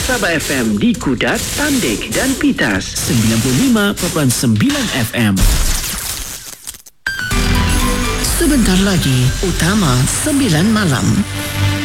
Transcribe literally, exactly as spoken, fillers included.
Sabah F M di Kudat, Tandik dan Pitas. sembilan puluh lima perpuluhan sembilan F M. Sebentar lagi, Utama sembilan malam.